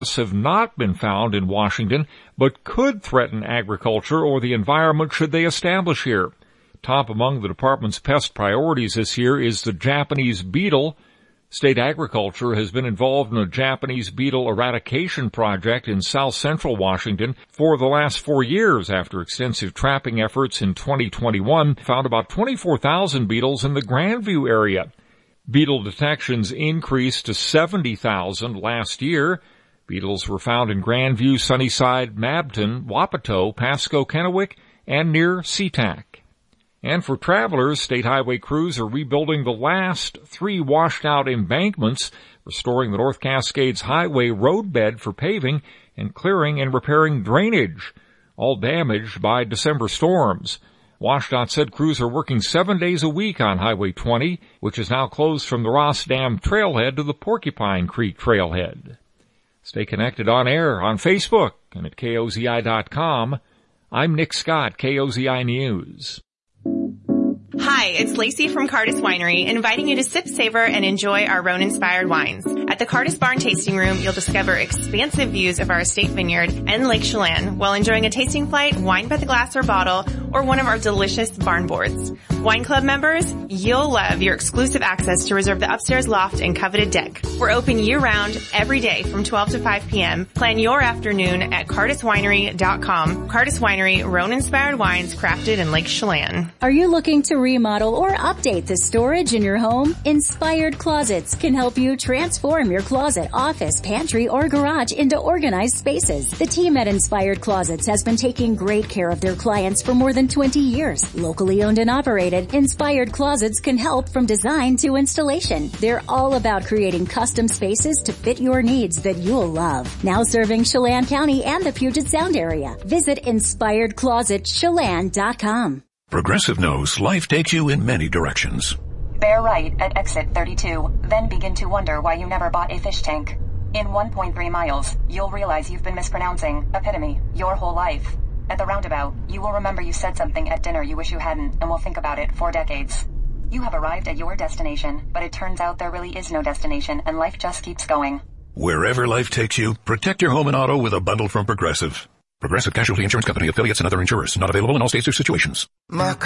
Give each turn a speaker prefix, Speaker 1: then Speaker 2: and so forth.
Speaker 1: have not been found in Washington, but could threaten agriculture or the environment should they establish here. Top among the department's pest priorities this year is the Japanese beetle. State agriculture has been involved in a Japanese beetle eradication project in south central Washington for the last 4 years after extensive trapping efforts in 2021 found about 24,000 beetles in the Grandview area. Beetle detections increased to 70,000 last year. Beetles were found in Grandview, Sunnyside, Mabton, Wapato, Pasco, Kennewick, and near SeaTac. And for travelers, state highway crews are rebuilding the last 3 washed-out embankments, restoring the North Cascades Highway roadbed for paving, and clearing and repairing drainage, all damaged by December storms. WashDOT said crews are working 7 days a week on Highway 20, which is now closed from the Ross Dam Trailhead to the Porcupine Creek Trailhead. Stay connected on air on Facebook and at KOZI.com. I'm Nick Scott, KOZI News.
Speaker 2: Hi, it's Lacey from Cardis Winery, inviting you to sip, savor, and enjoy our Rhone-inspired wines. At the Cardis Barn Tasting Room, you'll discover expansive views of our estate vineyard and Lake Chelan while enjoying a tasting flight, wine by the glass or bottle, or one of our delicious barn boards. Wine Club members, you'll love your exclusive access to reserve the upstairs loft and coveted deck. We're open year-round, every day from 12 to 5 p.m. Plan your afternoon at cardiswinery.com. Cardis Winery, Rhone-inspired wines crafted in Lake Chelan.
Speaker 3: Are you looking to remodel or update the storage in your home? Inspired Closets can help you transform your closet, office, pantry, or garage into organized spaces. The team at Inspired Closets has been taking great care of their clients for more than 20 years. Locally owned and operated, Inspired Closets can help from design to installation. They're all about creating custom spaces to fit your needs that you'll love. Now serving Chelan County and the Puget Sound area. Visit InspiredClosetChelan.com.
Speaker 4: Progressive knows life takes you in many directions.
Speaker 5: Bear right at exit 32, then begin to wonder why you never bought a fish tank. In 1.3 miles, you'll realize you've been mispronouncing epitome your whole life. At the roundabout, you will remember you said something at dinner you wish you hadn't and will think about it for decades. You have arrived at your destination, but it turns out there really is no destination and life just keeps going.
Speaker 4: Wherever life takes you, protect your home and auto with a bundle from Progressive. Progressive Casualty Insurance Company, affiliates, and other insurers. Not available in all states or situations.